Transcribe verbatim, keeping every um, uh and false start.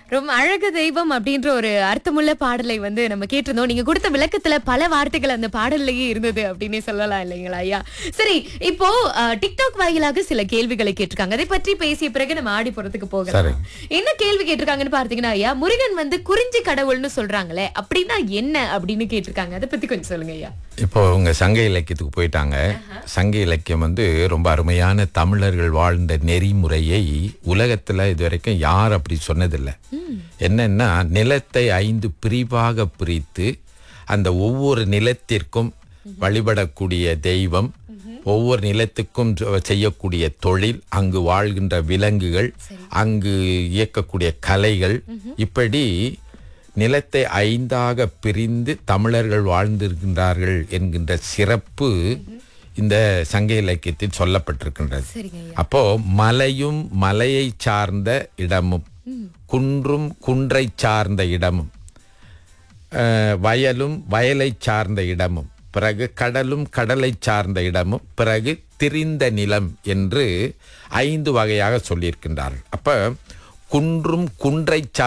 ரொம்ப அழகு தெய்வம் அப்படின்ற ஒரு அர்த்தமுள்ள பாடலை வந்து நம்ம கேட்டிருந்தோம். நீங்க கொடுத்த விளக்கத்துல பல வார்த்தைகள் அந்த பாடல்லையே இருந்தது அப்படின்னு சொல்லலாம் இல்லைங்களா ஐயா? சரி, இப்போ அஹ், டிக்டாக் வாயிலாக சில கேள்விகளை கேட்டிருக்காங்க. அதை பற்றி பேசிய பிறகு நம்ம ஆடி போறதுக்கு போகலாம். என்ன கேள்வி கேட்டிருக்காங்கன்னு பார்த்தீங்கன்னா ஐயா, முருகன் வந்து குறிஞ்சி கடவுள்னு சொல்றாங்களே, அப்படின்னா என்ன அப்படின்னு கேட்டிருக்காங்க. அதை பத்தி கொஞ்சம் சொல்லுங்க ஐயா. இப்போ உங்க சங்க இலக்கியத்துக்கு போயிட்டாங்க. சங்க இலக்கியம் வந்து ரொம்ப அருமையான தமிழர்கள் வாழ்ந்த நெறிமுறையை உலகத்துல இதுவரைக்கும் யார் அப்படி சொன்னதில்லை. என்னன்னா, நிலத்தை ஐந்து பிரிவாக பிரித்து அந்த ஒவ்வொரு நிலத்திற்கும் வழிபடக்கூடிய தெய்வம், ஒவ்வொரு நிலத்துக்கும் செய்யக்கூடிய தொழில், அங்கு வாழ்கின்ற விலங்குகள், அங்கு இயக்கக்கூடிய கலைகள், இப்படி நிலத்தை ஐந்தாக பிரிந்து தமிழர்கள் வாழ்ந்திருக்கின்றார்கள் என்கின்ற சிறப்பு இந்த சங்க இலக்கியத்தில் சொல்லப்பட்டிருக்கின்றது. அப்போ மலையும் மலையை சார்ந்த இடமும், குன்றும் குன்றை சார்ந்த இடமும், வயலும் வயலை சார்ந்த இடமும், பிறகு கடலும் கடலை சார்ந்த இடமும், பிறகு திரிந்த நிலம் என்று ஐந்து வகையாக சொல்லியிருக்கின்றார்கள். அப்ப குன்றும் குன்றை